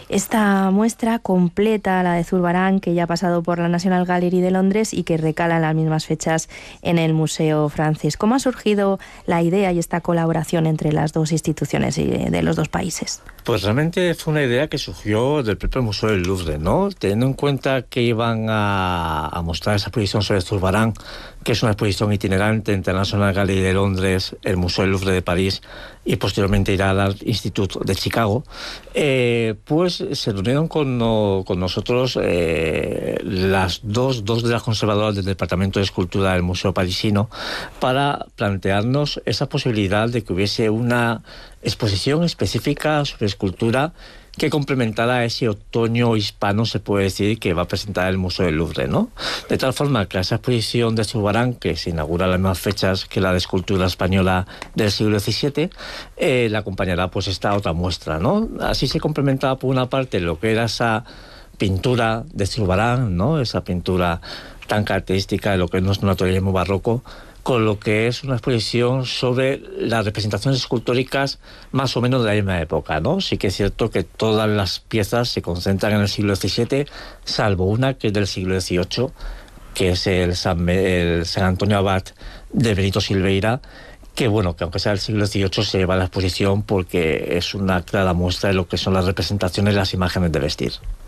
Esta muestra completa la de Zurbarán, que ya ha pasado por la National Gallery de Londres y que recala en las mismas fechas en el Museo Francés. ¿Cómo ha surgido la idea y esta colaboración entre las dos instituciones de los dos países? Pues realmente fue una idea que surgió del propio Museo del Louvre, ¿no? Teniendo en cuenta que iban a mostrar esa exposición sobre Zurbarán, que es una exposición itinerante entre la National Gallery de Londres, el Museo del Louvre de París y posteriormente irá al Art Institute de Chicago, pues se reunieron con nosotros las dos de las conservadoras del Departamento de Escultura del Museo Parisino para plantearnos esa posibilidad de que hubiese una exposición específica sobre escultura que complementara ese otoño hispano, se puede decir, que va a presentar el Museo del Louvre, ¿no? De tal forma que esa exposición de Zurbarán, que se inaugura a las mismas fechas que la de escultura española del siglo XVII, la acompañará pues esta otra muestra, ¿no? Así se complementaba por una parte lo que era esa pintura de Zurbarán, ¿no? Esa pintura tan característica de lo que es nuestro naturalismo barroco, con lo que es una exposición sobre las representaciones escultóricas más o menos de la misma época, ¿no? Sí que es cierto que todas las piezas se concentran en el siglo XVII, salvo una que es del siglo XVIII, que es el San Antonio Abad de Benito Silveira, que bueno, que aunque sea del siglo XVIII se lleva a la exposición porque es una clara muestra de lo que son las representaciones y las imágenes de vestir.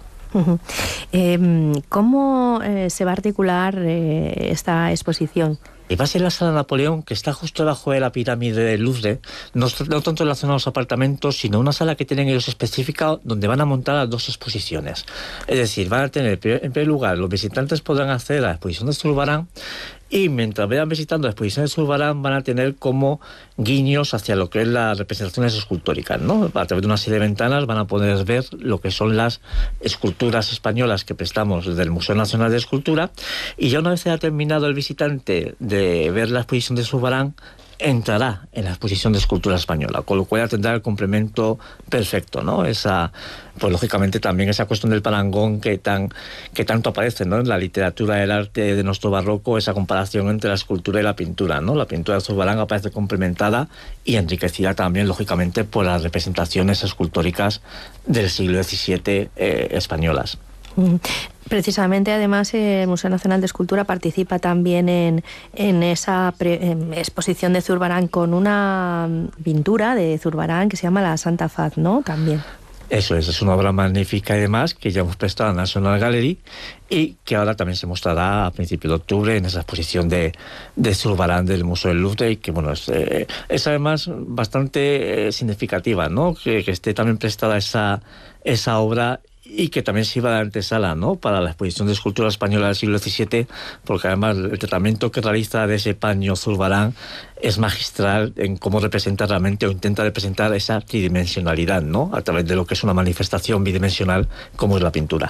¿Cómo se va a articular esta exposición? Y va a ser la Sala Napoleón, que está justo debajo de la pirámide del Louvre, no tanto en la zona de los apartamentos, sino una sala que tienen ellos específica donde van a montar las dos exposiciones. Es decir, van a tener, en primer lugar, los visitantes podrán acceder a la exposición de Zurbarán, y mientras vayan visitando la exposición de Zurbarán van a tener como guiños hacia lo que es las representaciones escultóricas, ¿no? A través de una serie de ventanas van a poder ver lo que son las esculturas españolas que prestamos desde el Museo Nacional de Escultura, y ya una vez haya terminado el visitante de ver la exposición de Zurbarán, entrará en la exposición de escultura española, con lo cual ya tendrá el complemento perfecto, ¿no? Esa, pues lógicamente también esa cuestión del parangón que tanto aparece, ¿no? En la literatura del arte de nuestro barroco, esa comparación entre la escultura y la pintura, ¿no? La pintura de Zurbarán aparece complementada y enriquecida también, lógicamente, por las representaciones escultóricas del siglo XVII españolas. Precisamente, además, el Museo Nacional de Escultura participa también en esa exposición de Zurbarán con una pintura de Zurbarán que se llama La Santa Faz, ¿no? También. Eso es una obra magnífica, además, que ya hemos prestado a la National Gallery y que ahora también se mostrará a principios de octubre en esa exposición de Zurbarán del Museo del Louvre, y que bueno, es además bastante significativa, ¿no? Que esté también prestada esa obra y que también sirva de antesala, ¿no? Para la exposición de escultura española del siglo XVII, porque además el tratamiento que realiza de ese paño Zurbarán es magistral en cómo representa realmente o intenta representar esa tridimensionalidad, ¿no? A través de lo que es una manifestación bidimensional como es la pintura.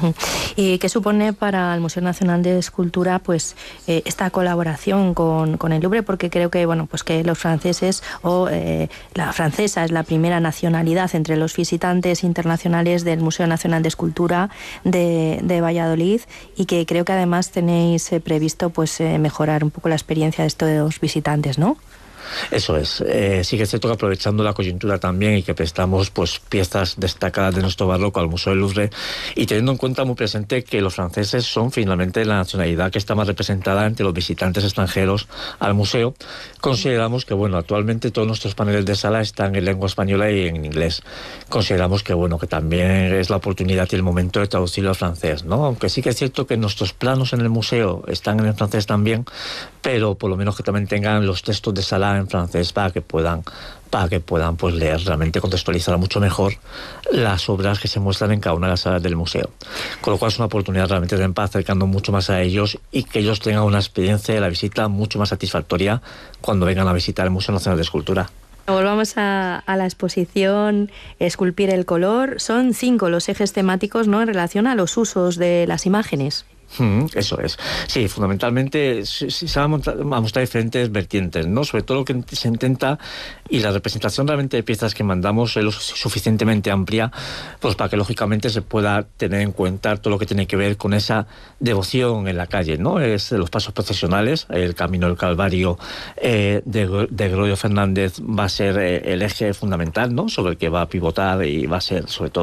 ¿Y qué supone para el Museo Nacional de Escultura pues esta colaboración con el Louvre? Porque creo que bueno, pues que los franceses o la francesa es la primera nacionalidad entre los visitantes internacionales del Museo Nacional de Escultura de Valladolid, y que creo que además tenéis previsto pues mejorar un poco la experiencia de estos visitantes, ¿no? Eso es. Sí que es cierto que aprovechando la coyuntura también y que prestamos pues piezas destacadas de nuestro barroco al Museo del Louvre, y teniendo en cuenta muy presente que los franceses son finalmente la nacionalidad que está más representada entre los visitantes extranjeros al museo, consideramos que bueno, actualmente todos nuestros paneles de sala están en lengua española y en inglés. Consideramos que bueno, que también es la oportunidad y el momento de traducirlo al francés, ¿no? Aunque sí que es cierto que nuestros planos en el museo están en el francés también, pero por lo menos que también tengan los textos de sala en francés para que puedan pues leer, realmente contextualizar mucho mejor las obras que se muestran en cada una de las salas del museo. Con lo cual es una oportunidad realmente de estar acercando mucho más a ellos y que ellos tengan una experiencia de la visita mucho más satisfactoria cuando vengan a visitar el Museo Nacional de Escultura. Volvamos a la exposición Esculpir el color. Son 5 los ejes temáticos, ¿no?, en relación a los usos de las imágenes. Eso es. Sí, fundamentalmente se van a mostrar diferentes vertientes, ¿no? Sobre todo lo que se intenta, y la representación realmente de piezas que mandamos es lo suficientemente amplia, pues para que lógicamente se pueda tener en cuenta todo lo que tiene que ver con esa devoción en la calle, ¿no? Es los pasos procesionales, el Camino del Calvario de Gregorio Fernández va a ser el eje fundamental, ¿no?, sobre el que va a pivotar y va a ser sobre todo